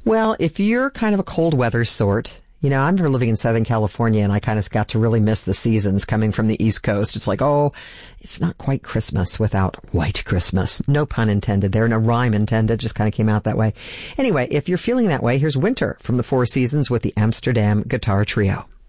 Well, if you're kind of a cold weather sort, I'm living in Southern California and I kind of got to really miss the seasons coming from the East Coast. It's like, oh, it's not quite Christmas without White Christmas. No pun intended there, no rhyme intended, just kind of came out that way. Anyway, if you're feeling that way, here's Winter from the Four Seasons with the Amsterdam Guitar Trio.